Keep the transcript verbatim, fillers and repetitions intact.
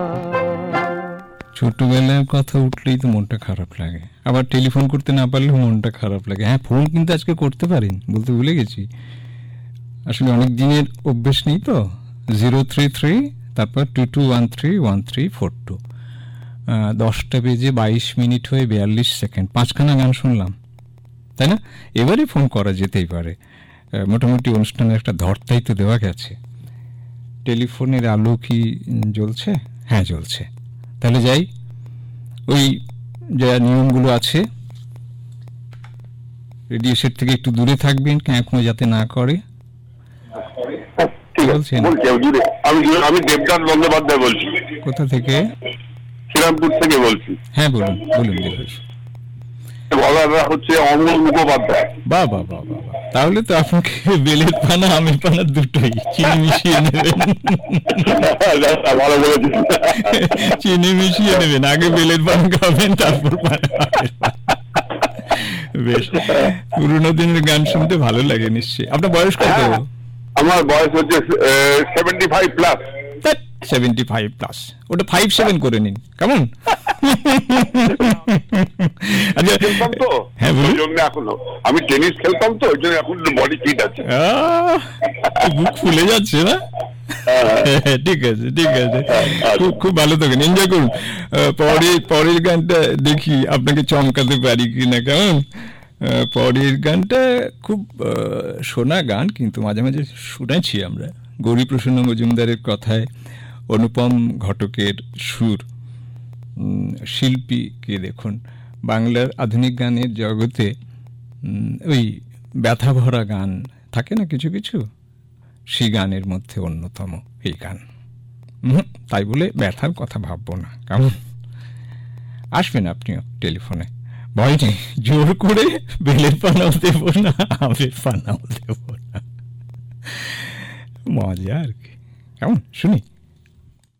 ছোটবেলার কথা উঠলেই তো মনটা খারাপ লাগে, আবার টেলিফোন করতে না পারলেও মনটা খারাপ লাগে। হ্যাঁ, ফোন কিন্তু আজকে করতে পারেন, বলতে ভুলে গেছি, আসলে অনেক দিনের অভ্যেস নেই তো। জিরো থ্রি থ্রি তারপর two two one three one three four two. দশটা বেজে বাইশ মিনিট হয়ে বিয়াল্লিশ সেকেন্ড, পাঁচখানা গান শুনলাম, তাই না? এবারে ফোন করা যেতেই পারে, মোটামুটি অনুষ্ঠানের একটা ধর্তাই তো দেওয়া গেছে। টেলিফোনের আলো কি জ্বলছে? হ্যাঁ জ্বলছে। তাহলে যাই, ওই যা নিয়মগুলো আছে, রেডিও সেট থেকে একটু দূরে থাকবেন, এখনো যাতে না করে। আমি দেবদাস বন্দ্যোপাধ্যায় বলছি। কোথা থেকে? শ্রীরামপুর থেকে বলছি। হ্যাঁ বলুন বলুন দেবদাস। বলাটা হচ্ছে অমল মুখোপাধ্যায়। বাহ বাহ বাহ বাহ, তাহলে তো আপনাকে বেলের পানা আমের পানা দুটোই চিনি মিশিয়ে নেবেন। ভালো বলেছেন, চিনি মিশিয়ে নেবেন, আগে বেলের পানা খাবেন তারপর পানা। বেশ, পুরোনো দিনের গান শুনতে ভালো লাগে নিশ্চয়ই। আপনার বয়স কত? আমার বয়স হচ্ছে seventy five plus. Seventy five plus, ওটা ফাইভ সেভেন করে নিন, কেমন? খেলতাম তো, হ্যাঁ বলুন। এখনো আমি টেনিস খেলতাম তো, ওই জন্য এখন বডি ফিট আছে। বুক ফুলে যাচ্ছে না? ঠিক আছে ঠিক আছে, খুব খুব ভালো থাকেন, এনজয় করুন। পরের পরের গানটা দেখি আপনাকে চমকাতে পারি কিনা, কেমন? পরের গানটা খুব শোনা গান, কিন্তু মাঝে মাঝে শুনেছি আমরা। গৌরীপ্রসন্ন মজুমদারের কথায় অনুপম ঘটকের সুর, শিল্পীকে দেখুন। বাংলার আধুনিক গানের জগতে ওই ব্যথা ভরা গান থাকে না কিছু কিছু, সেই গানের মধ্যে অন্যতম এই গান। তাই বলে ব্যথার কথা ভাববো না, কেমন? আসবেন আপনিও টেলিফোনে, ভয় নেই, জোর করে বেলের পানাও দেব না, আমের পানাও দেব না, মজা আর কি, কেমন? শুনি।